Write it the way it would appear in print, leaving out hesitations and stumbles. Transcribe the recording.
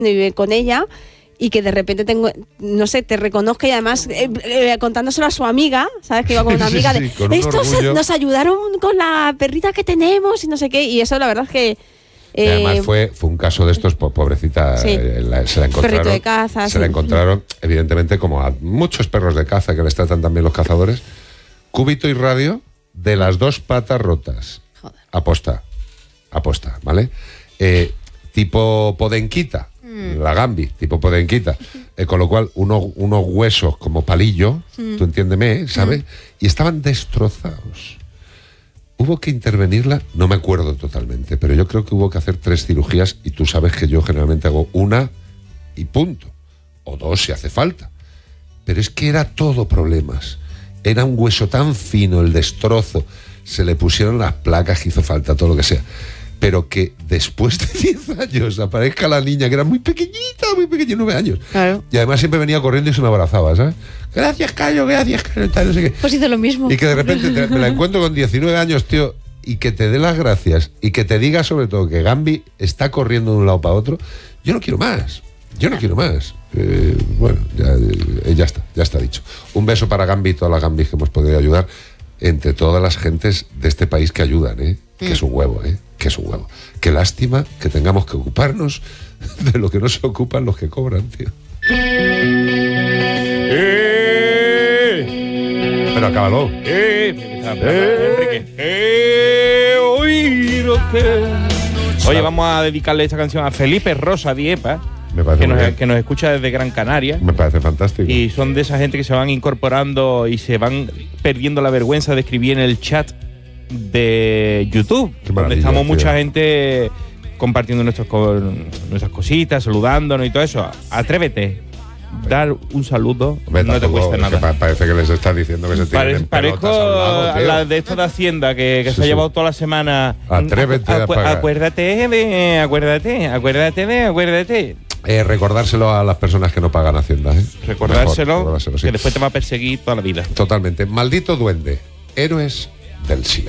vive con ella y que de repente no sé, te reconozca y además contándoselo a su amiga, ¿sabes? Que iba con una amiga estos nos ayudaron con la perrita que tenemos y no sé qué, y eso la verdad es que además fue un caso de estos, pobrecita, sí. Se la encontraron. Perrito de caza. Se la encontraron, evidentemente, como a muchos perros de caza que les tratan también los cazadores, cúbito y radio de las 2 patas rotas. Joder. Aposta, ¿vale? Tipo podenquita, la Gambi, tipo podenquita. Con lo cual, unos huesos como palillo, tú entiéndeme, ¿sabes? Y estaban destrozados. Hubo que intervenirla, no me acuerdo totalmente, pero yo creo que hubo que hacer 3 cirugías y tú sabes que yo generalmente hago 1 y punto, o 2 si hace falta. Pero es que era todo problemas. Era un hueso tan fino, el destrozo, se le pusieron las placas que hizo falta, todo lo que sea. Pero que después de 10 años aparezca la niña, que era muy pequeñita, 9 años. Claro. Y además siempre venía corriendo y se me abrazaba, ¿sabes? Gracias, Cayo, tal, no sé qué. Pues hizo lo mismo. Y que de repente me la encuentro con 19 años, tío, y que te dé las gracias, y que te diga sobre todo que Gambi está corriendo de un lado para otro. Yo no quiero más. Bueno, ya está dicho. Un beso para Gambi y todas las Gambis que hemos podido ayudar, entre todas las gentes de este país que ayudan, que es un huevo, que es un huevo. Qué lástima que tengamos que ocuparnos de lo que no se ocupan los que cobran, tío. Pero acábalo. Enrique. Oye, vamos a dedicarle esta canción a Felipe Rosa Diepa, que nos escucha desde Gran Canaria. Me parece fantástico. Y son de esa gente que se van incorporando y se van perdiendo la vergüenza de escribir en el chat de YouTube, donde estamos mucha gente compartiendo nuestras cositas, saludándonos y todo eso. Atrévete, dar un saludo, no te cuesta nada. Parece que les estás diciendo que se tienen en parezco pelotas al lado, la de esto de Hacienda que se ha llevado toda la semana. Atrévete a pagar. Acuérdate. Recordárselo a las personas que no pagan Hacienda, Recordárselo, sí. que después te va a perseguir toda la vida. Totalmente. Maldito duende, héroes del silencio.